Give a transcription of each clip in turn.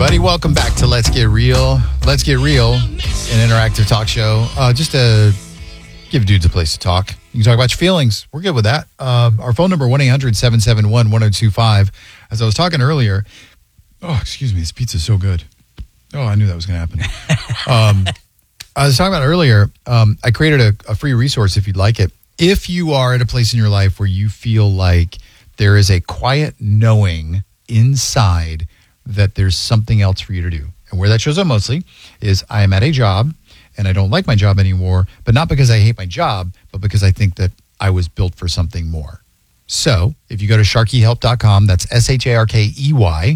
everybody. Welcome back to Let's Get Real. Let's Get Real, an interactive talk show. Just to give dudes a place to talk. You can talk about your feelings. We're good with that. Our phone number, 1-800-771-1025. As I was talking earlier, excuse me, this pizza's so good. Oh, I knew that was going to happen. I was talking about earlier, I created a free resource if you'd like it. If you are at a place in your life where you feel like there is a quiet knowing inside that there's something else for you to do. And where that shows up mostly is I am at a job and I don't like my job anymore, but not because I hate my job, but because I think that I was built for something more. So if you go to sharkyhelp.com, that's SHARKEY,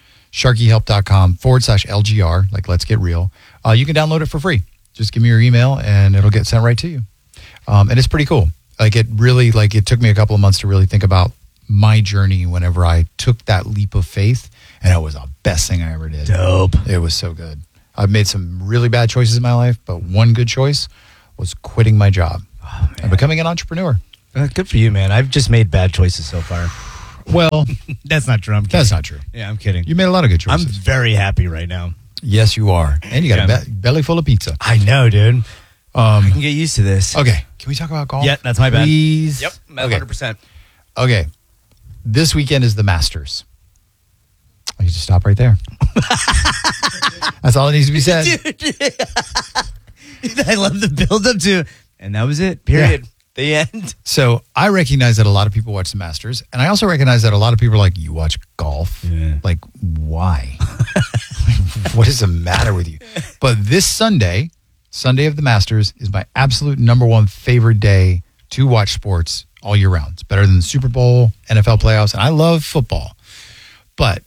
sharkyhelp.com/LGR, like Let's Get Real, you can download it for free. Just give me your email and it'll get sent right to you. And it's pretty cool. It took me a couple of months to really think about my journey whenever I took that leap of faith, and it was the best thing I ever did. Dope. It was so good. I've made some really bad choices in my life, but one good choice was quitting my job and becoming an entrepreneur. Good for you, man. I've just made bad choices so far. Well, that's not true. I'm kidding. That's not true. Yeah, I'm kidding. You made a lot of good choices. I'm very happy right now. Yes, you are. And you got a belly full of pizza. I know, dude. I can get used to this. Okay. Can we talk about golf? Yeah, that's my bad. Please. Yep, 100%. Okay. This weekend is the Masters. I can just stop right there. That's all that needs to be said. Dude. I love the build-up to, and that was it, period. Yeah. The end. So I recognize that a lot of people watch the Masters, and I also recognize that a lot of people are like, you watch golf? Yeah. Like, why? What is the matter with you? But this Sunday of the Masters, is my absolute number one favorite day to watch sports all year round. It's better than the Super Bowl, NFL playoffs, and I love football. But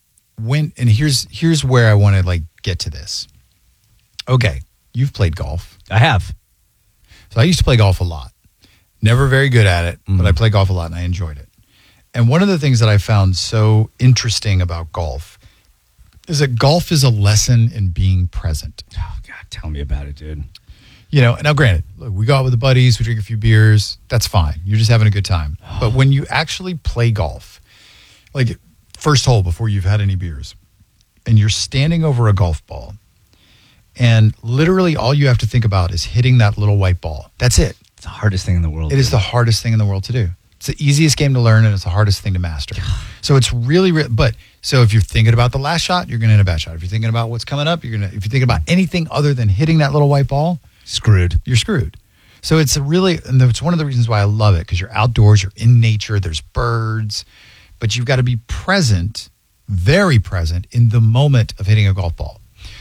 here's where I want to get to this. Okay, you've played golf. I have. So I used to play golf a lot. Never very good at it, but I play golf a lot and I enjoyed it. And one of the things that I found so interesting about golf is that golf is a lesson in being present. Oh, God, tell me about it, dude. You know, now granted, look, we go out with the buddies, we drink a few beers, that's fine. You're just having a good time. But when you actually play golf, like first hole before you've had any beers, and you're standing over a golf ball, and literally all you have to think about is hitting that little white ball. That's it. It's the hardest thing in the world. It is the hardest thing in the world to do. It's the easiest game to learn, and it's the hardest thing to master. So it's really, so if you're thinking about the last shot, you're going to hit a bad shot. If you're thinking about what's coming up, if you're thinking about anything other than hitting that little white ball, you're screwed. So it's and it's one of the reasons why I love it, because you're outdoors, you're in nature, there's birds, but you've got to be present, very present in the moment of hitting a golf ball.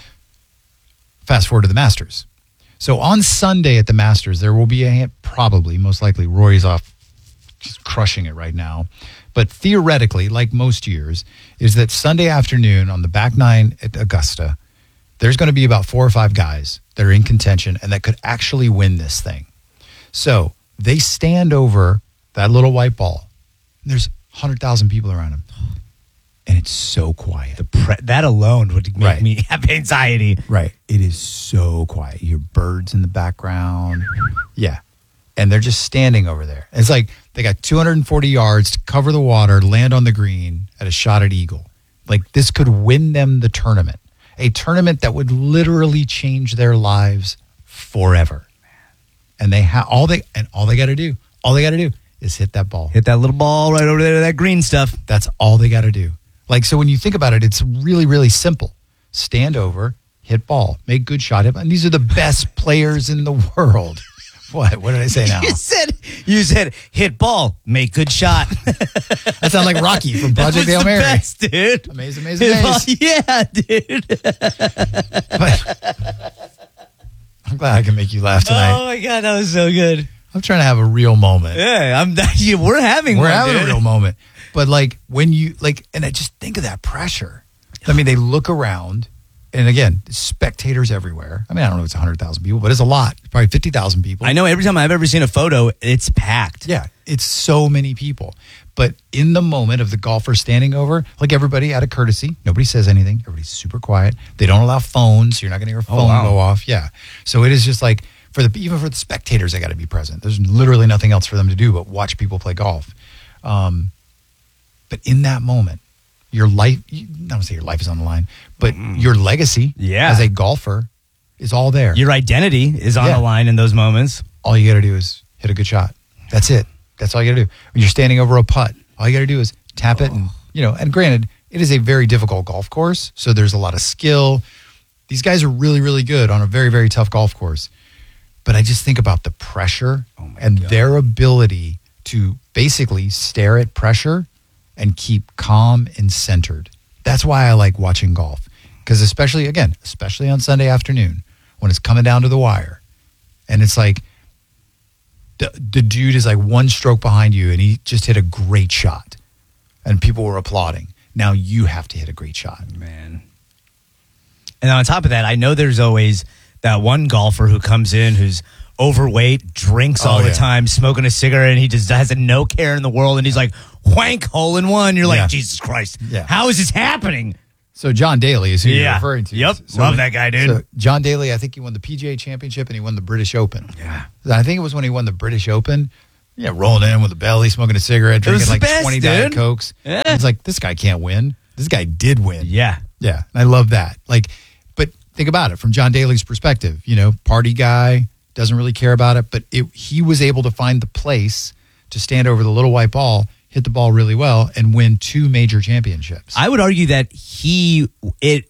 Fast forward to the Masters. So on Sunday at the Masters, there will be most likely, Rory's off just crushing it right now. But theoretically, like most years, is that Sunday afternoon on the back nine at Augusta, there's going to be about 4 or 5 guys that are in contention and that could actually win this thing. So they stand over that little white ball. And there's 100,000 people around them. And it's so quiet. That alone would make me have anxiety. Right. It is so quiet. You hear birds in the background. Yeah. And they're just standing over there. It's like they got 240 yards to cover the water, land on the green at a shot at eagle. Like this could win them the tournament. A tournament that would literally change their lives forever. And all they got to do is hit that ball. Hit that little ball right over there to that green stuff. That's all they got to do. Like, so when you think about it, it's really, really simple. Stand over, hit ball, make good shot. And these are the best players in the world. What did I say now? You said hit ball, make good shot. That sounds like Rocky from Project Hail Mary. Best, dude. Amazing. Yeah, dude. But I'm glad I can make you laugh tonight. Oh my God, that was so good. I'm trying to have a real moment. Yeah, we're having a real moment. But when you and I just think of that pressure. I mean, they look around, and again, spectators everywhere. I mean, I don't know if it's 100,000 people, but it's a lot. It's probably 50,000 people. I know every time I've ever seen a photo, it's packed. Yeah, it's so many people. But in the moment of the golfer standing over, everybody out of courtesy, nobody says anything. Everybody's super quiet. They don't allow phones. So you're not going to hear a phone go off. Yeah. So it is just even for the spectators, they got to be present. There's literally nothing else for them to do but watch people play golf. But in that moment, your life, I don't say your life is on the line, but your legacy as a golfer is all there. Your identity is on Yeah. the line in those moments. All you got to do is hit a good shot. That's it. That's all you got to do. When you're standing over a putt, all you got to do is tap it. And, and granted, it is a very difficult golf course. So there's a lot of skill. These guys are really, really good on a very, very tough golf course. But I just think about the pressure and their ability to basically stare at pressure and keep calm and centered. That's why I like watching golf. Because especially on Sunday afternoon, when it's coming down to the wire, and it's like the dude is like one stroke behind you and he just hit a great shot and people were applauding. Now you have to hit a great shot. Man. And on top of that, I know there's always that one golfer who comes in who's overweight, drinks all the time, smoking a cigarette, and he just has a no care in the world, and he's like, whank, hole in one. You're like, Jesus Christ, how is this happening? So John Daly is who you're referring to. Yep, love that guy, dude. So John Daly, I think he won the PGA Championship and he won the British Open. Yeah. I think it was when he won the British Open. Yeah, rolling in with a belly, smoking a cigarette, drinking like 20 Diet Cokes. Yeah. It's like, this guy can't win. This guy did win. Yeah. Yeah, and I love that. Like, but think about it from John Daly's perspective. Party guy, doesn't really care about it, but he was able to find the place to stand over the little white ball, hit the ball really well, and win 2 major championships. I would argue that it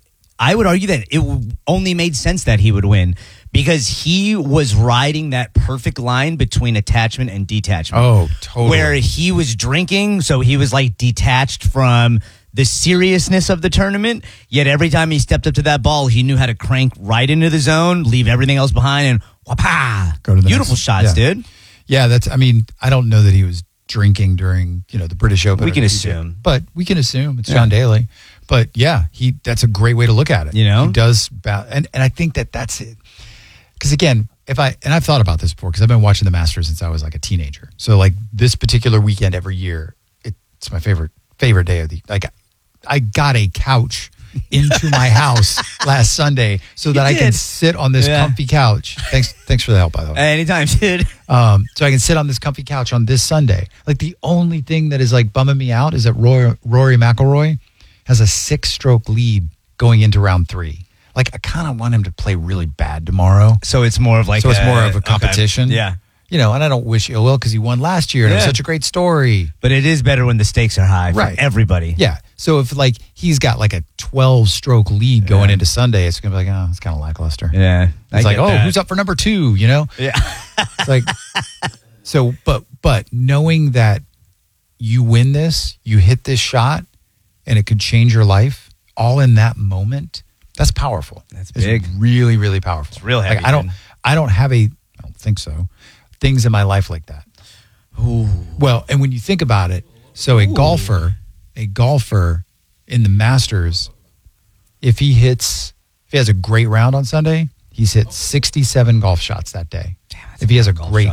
only made sense that he would win because he was riding that perfect line between attachment and detachment. Oh, totally. Where he was drinking, so he was like detached from the seriousness of the tournament, yet every time he stepped up to that ball, he knew how to crank right into the zone, leave everything else behind, and whapa! Go to the beautiful shots, dude. Yeah, I don't know that he was drinking during, the British Open. We can assume. But we can assume it's John Daly. But yeah, that's a great way to look at it. He does, and I think that's it. Because again, I've thought about this before because I've been watching the Masters since I was like a teenager. So like this particular weekend every year, it's my favorite day of the, like I got a couch into my house last Sunday so that I can sit on this comfy couch. Thanks for the help, by the way. Anytime, dude. So I can sit on this comfy couch on this Sunday. Like the only thing that is like bumming me out is that Rory McIlroy has a 6-stroke lead going into round 3. Like I kind of want him to play really bad tomorrow. So it's more of like it's more of a competition. Okay. Yeah. And I don't wish ill will because he won last year and it was such a great story. But it is better when the stakes are high for everybody. Yeah. So if like he's got like a 12-stroke lead going into Sunday, it's going to be like, it's kind of lackluster. Yeah. It's like, who's up for number 2, Yeah. It's like, so, but knowing that you win this, you hit this shot and it could change your life all in that moment, that's powerful. That's big. It's really, really powerful. It's real heavy. Like, I don't think so. Things in my life like that. Ooh. Well, and when you think about it, so a golfer in the Masters, if he has a great round on Sunday, he's hit 67 golf shots that day. Damn, if he has a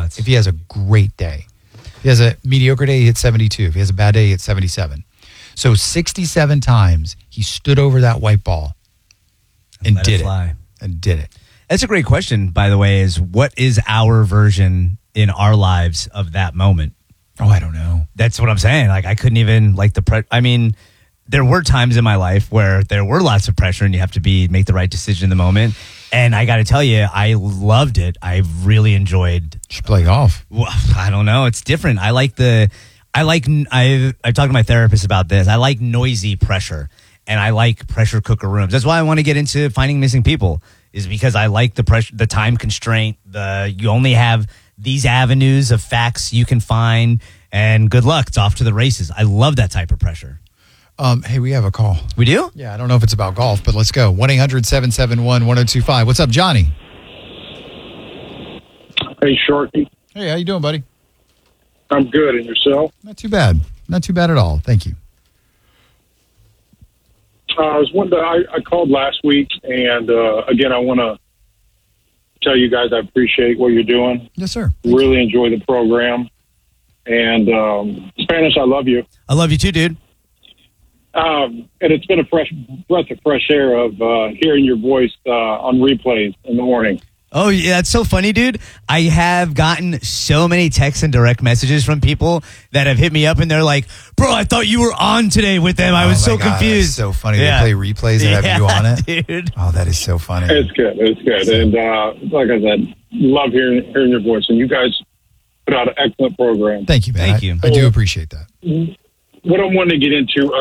great day. If he has a mediocre day, he hits 72. If he has a bad day, he hits 77. So 67 times he stood over that white ball and did it. That's a great question, by the way, is what is our version in our lives of that moment? Oh, I don't know. That's what I'm saying. Like, I couldn't even, like, there were times in my life where there were lots of pressure and you have to make the right decision in the moment. And I got to tell you, I loved it. I really enjoyed. You should play golf. Well, I don't know. It's different. I've talked to my therapist about this. I like noisy pressure and I like pressure cooker rooms. That's why I want to get into Finding Missing People, is because I like the pressure, the time constraint, you only have these avenues of facts you can find, and good luck. It's off to the races. I love that type of pressure. Hey, we have a call. We do? Yeah, I don't know if it's about golf, but let's go. 1-800-771-1025. What's up, Johnny? Hey, Shorty. Hey, how you doing, buddy? I'm good. And yourself? Not too bad. Not too bad at all. Thank you. I called last week, and again, I want to tell you guys I appreciate what you're doing. Yes, sir. Really enjoy the program. And Spanish, I love you. I love you too, dude. And it's been a breath of fresh air of hearing your voice on replays in the morning. Oh, yeah, that's so funny, dude. I have gotten so many texts and direct messages from people that have hit me up, and they're like, bro, I thought you were on today with them. I was so confused. That's so funny. They play replays and have you on it. Dude. Oh, that is so funny. It's good. It's good. And like I said, love hearing your voice. And you guys put out an excellent program. Thank you, man. Thank you. I do appreciate that. What I'm wanting to get into,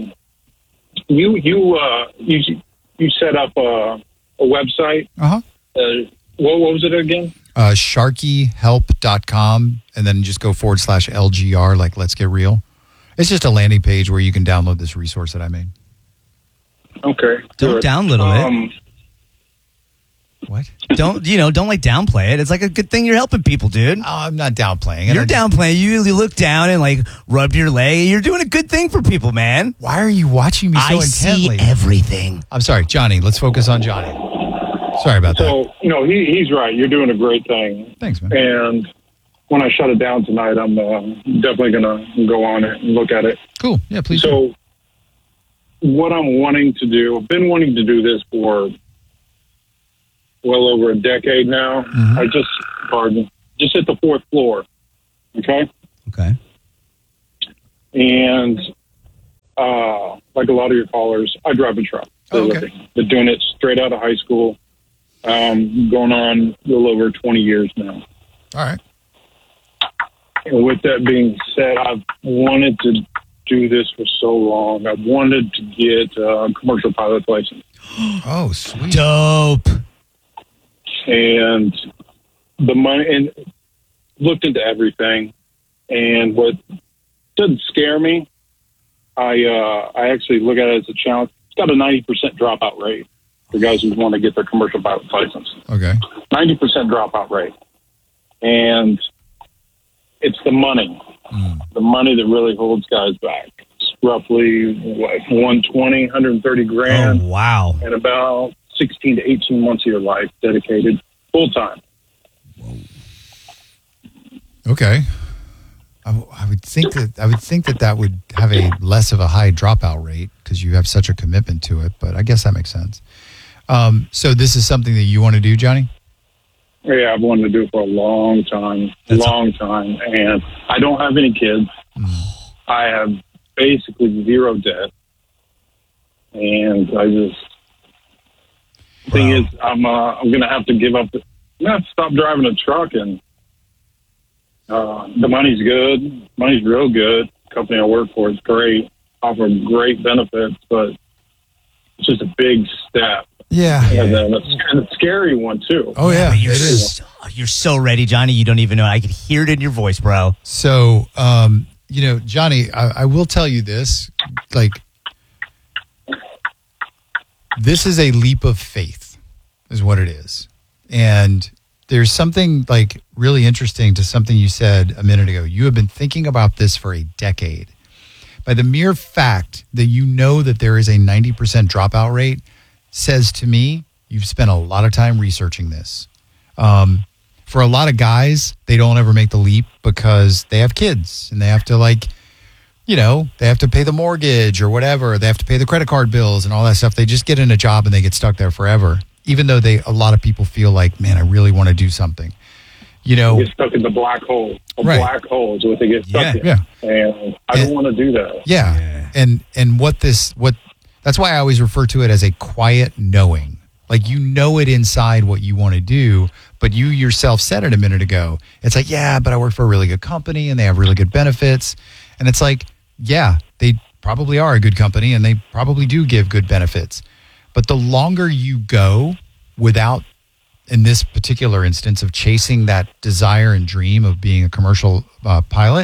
you set up a website. Uh-huh. What was it again? Sharkyhelp.com, and then just go /LGR, like Let's Get Real. It's just a landing page where you can download this resource that I made. Okay. Don't download it. What? Don't like downplay it. It's like a good thing you're helping people, dude. Oh, I'm not downplaying it. You're downplaying. You look down and like rub your leg. You're doing a good thing for people, man. Why are you watching me so intently? I see everything. I'm sorry, Johnny. Let's focus on Johnny. Sorry about that. So, he's right. You're doing a great thing. Thanks, man. And when I shut it down tonight, I'm definitely going to go on it and look at it. Cool. Yeah, please. So what I'm wanting to do, I've been wanting to do this for well over a decade now. Mm-hmm. I just hit the 4th floor. Okay. Okay. And like a lot of your callers, I drive a truck. Oh, okay. Been doing it straight out of high school. Going on a little over 20 years now. All right. And with that being said, I've wanted to do this for so long. I've wanted to get a commercial pilot's license. Oh, sweet. Dope. And the money, and looked into everything. And what doesn't scare me, I actually look at it as a challenge. It's got a 90% dropout rate for guys who want to get their commercial pilot's license. Okay. 90% dropout rate. And it's the money. The money that really holds guys back. It's roughly, 120, 130 grand. Oh, wow. And about 16 to 18 months of your life dedicated full time. Okay. I would think that would have a less of a high dropout rate because you have such a commitment to it, but I guess that makes sense. So this is something that you want to do, Johnny? Yeah, I've wanted to do it for a long time, time. And I don't have any kids. I have basically zero debt. And thing is, I'm going to have to give up. I'm going to have to stop driving a truck, and the money's good. Money's real good. The company I work for is great. Offer great benefits, but it's just a big step. Yeah. And then it's a scary one, too. Oh, yeah. You're so ready, Johnny. You don't even know. I can hear it in your voice, bro. So, Johnny, I will tell you this. Like, this is a leap of faith, is what it is. And there's something, like, really interesting to something you said a minute ago. You have been thinking about this for a decade. By the mere fact that you know that there is a 90% dropout rate says to me you've spent a lot of time researching this. For a lot of guys, they don't ever make the leap because they have kids and they have to they have to pay the mortgage or whatever. They have to pay the credit card bills and all that stuff. They just get in a job and they get stuck there forever. Even though a lot of people feel like, man, I really want to do something. Get stuck in the black hole. Black hole is what they get stuck in. Yeah. And I don't want to do that. Yeah. And that's why I always refer to it as a quiet knowing. Like, you know it inside what you want to do, but you yourself said it a minute ago. It's like, yeah, but I work for a really good company and they have really good benefits. And it's like, yeah, they probably are a good company and they probably do give good benefits. But the longer you go without, in this particular instance, of chasing that desire and dream of being a commercial pilot,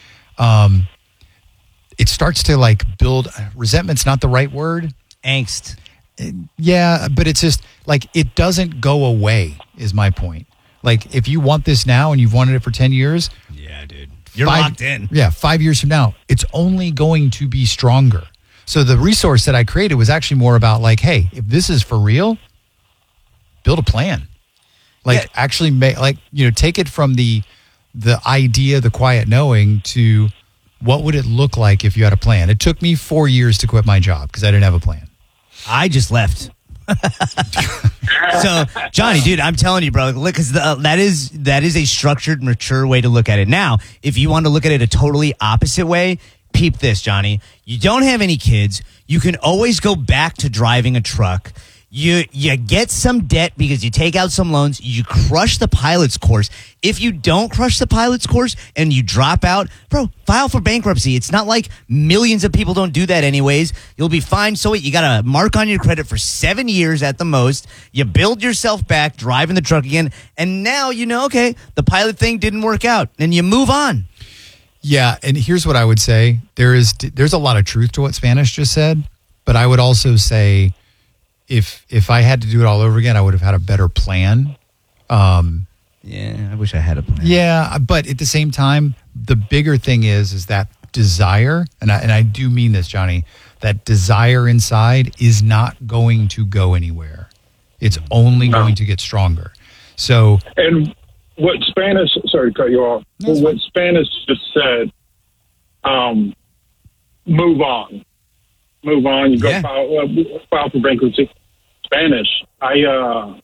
it starts to build resentment's not the right word. Angst. Yeah, but it's just it doesn't go away is my point. If you want this now and you've wanted it for 10 years. Yeah, dude. You're locked in. Yeah, 5 years from now, it's only going to be stronger. So the resource that I created was actually more about hey, if this is for real, build a plan. Actually take it from the idea, the quiet knowing, to what would it look like if you had a plan. It took me 4 years to quit my job because I didn't have a plan. I just left So, Johnny, dude, I'm telling you, bro, because that is a structured, mature way to look at it. Now, if you want to look at it a totally opposite way, peep this, Johnny. You don't have any kids. You can always go back to driving a truck. You get some debt because you take out some loans. You crush the pilot's course. If you don't crush the pilot's course and you drop out, bro, file for bankruptcy. It's not like millions of people don't do that anyways. You'll be fine. So you got a mark on your credit for 7 years at the most. You build yourself back, driving the truck again. And now you know, okay, the pilot thing didn't work out. And you move on. Yeah, and here's what I would say. There's a lot of truth to what Spanish just said, but I would also say if I had to do it all over again, I would have had a better plan. Yeah, I wish I had a plan. Yeah, but at the same time, the bigger thing is that desire, and I do mean this, Johnny, that desire inside is not going to go anywhere. It's only going to get stronger. So, and what Spanish, sorry to cut you off, but what Spanish just said, move on. Move on. You go file for bankruptcy. Spanish. I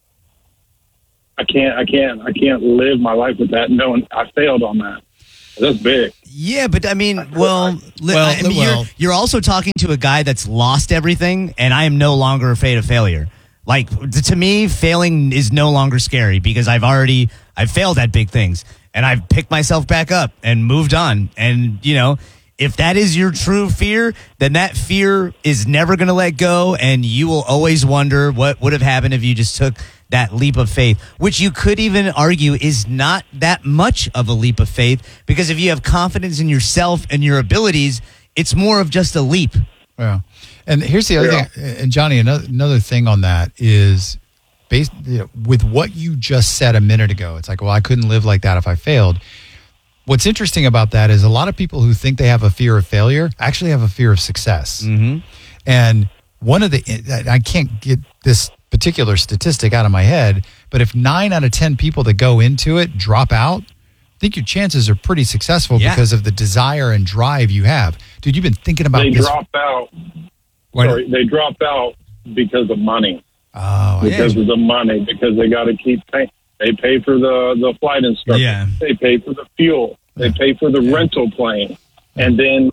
can't live my life with that knowing I failed on that. That's big. Yeah, but I mean, you're also talking to a guy that's lost everything, and I am no longer afraid of failure. Like, to me, failing is no longer scary because I've failed at big things, and I've picked myself back up and moved on. And, you know, if that is your true fear, then that fear is never going to let go, and you will always wonder what would have happened if you just took that leap of faith, which you could even argue is not that much of a leap of faith, because if you have confidence in yourself and your abilities, it's more of just a leap. Yeah. And here's the other thing, and Johnny, another thing on that is, with what you just said a minute ago, it's like, well, I couldn't live like that if I failed. What's interesting about that is a lot of people who think they have a fear of failure actually have a fear of success. Mm-hmm. And I can't get this particular statistic out of my head, but if 9 out of 10 people that go into it drop out, I think your chances are pretty successful because of the desire and drive you have. Dude, you've been thinking about this. They dropped out because of money. Oh, because of the money, because they got to keep paying. They pay for the flight instructor. Yeah. They pay for the fuel. They pay for the rental plane. And then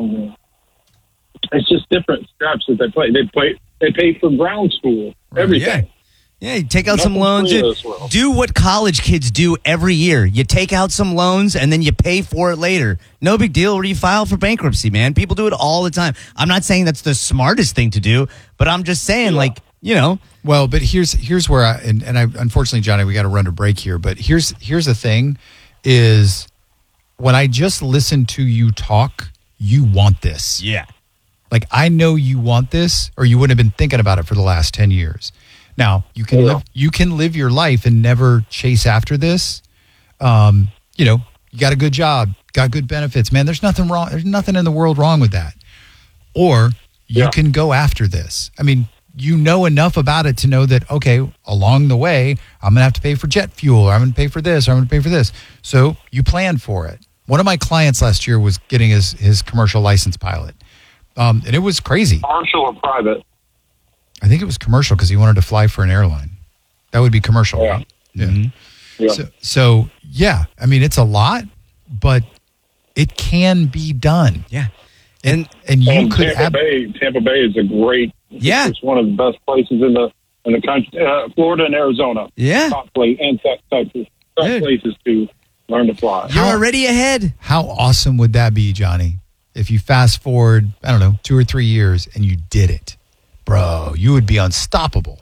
it's just different scraps that they play. They pay for ground school, everything. Yeah, you take out some loans. Do what college kids do every year. You take out some loans and then you pay for it later. No big deal. Or you file for bankruptcy, man. People do it all the time. I'm not saying that's the smartest thing to do, but I'm just saying, Well, but here's where I unfortunately, Johnny, we got to run a break here. But here's the thing: is when I just listen to you talk, you want this. Yeah. Like, I know you want this, or you wouldn't have been thinking about it for the last 10 years. Now, you can live your life and never chase after this. You got a good job, got good benefits, man. There's nothing wrong. There's nothing in the world wrong with that. Or you can go after this. I mean, you know enough about it to know that, okay, along the way, I'm going to have to pay for jet fuel, or I'm going to pay for this, or I'm going to pay for this. So you plan for it. One of my clients last year was getting his commercial license pilot. And it was crazy. Commercial or private? I think it was commercial because he wanted to fly for an airline. That would be commercial. Yeah. Right? Yeah. Mm-hmm. Yeah. So, I mean, it's a lot, but it can be done. Yeah. And you could Tampa Bay is a great. Yeah. It's one of the best places in the country. Florida and Arizona. Yeah. Top place, and Texas. Top places to learn to fly. You're already ahead. How awesome would that be, Johnny? If you fast forward, 2 or 3 years and you did it, bro, you would be unstoppable.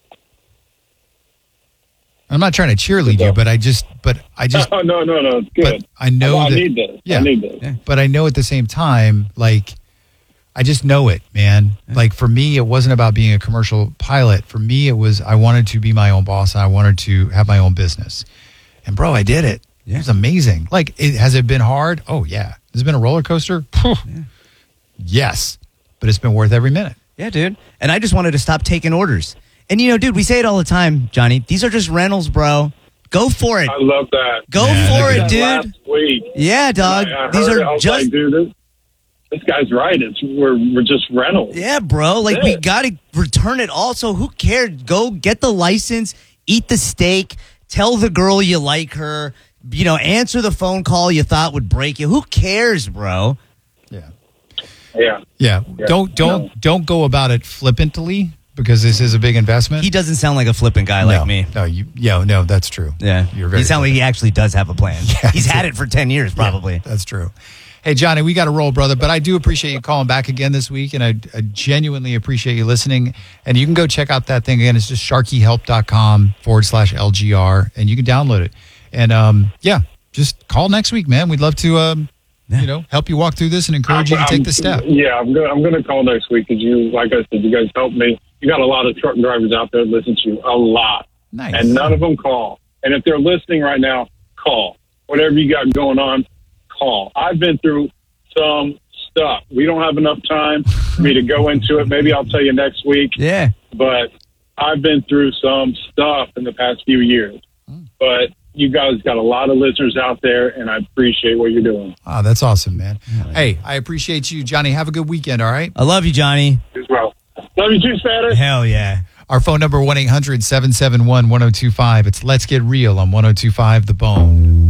I'm not trying to cheerlead you, but I just. No, it's good. But I know I that. need this. Yeah. I need this. Yeah. But I know at the same time, like, I just know it, man. Yeah. Like, for me, it wasn't about being a commercial pilot. For me, it was I wanted to be my own boss. And I wanted to have my own business. And, bro, I did it. Yeah. It was amazing. Like, has it been hard? Oh, yeah. Has it been a roller coaster? Yes. But it's been worth every minute. Yeah, dude. And I just wanted to stop taking orders. And, dude, we say it all the time, Johnny. These are just rentals, bro. Go for it. I love that. Go for it, dude. Last week. Yeah, dog. I These heard are it. just. Like, dude, this guy's right. We're just rentals. Yeah, bro. Like, we got to return it all. So who cares? Go get the license, eat the steak, tell the girl you like her, answer the phone call you thought would break you. Who cares, bro? Yeah. Don't go about it flippantly, because this is a big investment. He doesn't sound like a flippant guy like me. No, that's true. Yeah. You're very he sounds like he actually does have a plan. Yeah, he's had it for 10 years, probably. Yeah, that's true. Hey, Johnny, we got to roll, brother, but I do appreciate you calling back again this week, and I genuinely appreciate you listening. And you can go check out that thing again. It's just sharkyhelp.com/LGR, and you can download it. And just call next week, man. We'd love to, help you walk through this and encourage you to take the step. Yeah, I'm going to call next week because like I said, you guys helped me. You got a lot of truck drivers out there that listen to you, a lot. Nice. And none of them call. And if they're listening right now, call. Whatever you got going on, call. I've been through some stuff. We don't have enough time for me to go into it. Maybe I'll tell you next week. Yeah. But I've been through some stuff in the past few years. But you guys got a lot of listeners out there, and I appreciate what you're doing. Oh, that's awesome, man. Hey, I appreciate you, Johnny. Have a good weekend, all right? I love you, Johnny. As well. Love you too, Spatter. Hell yeah. Our phone number, 1-800-771-1025. It's Let's Get Real on 102.5 The Bone.